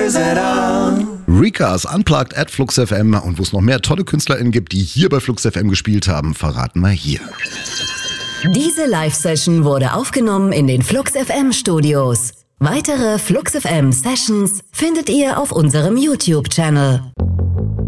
Rikas Unplugged at Flux FM und wo es noch mehr tolle KünstlerInnen gibt, die hier bei Flux FM gespielt haben, verraten wir hier. Diese Live-Session wurde aufgenommen in den Flux FM Studios. Weitere Flux FM Sessions findet ihr auf unserem YouTube-Channel.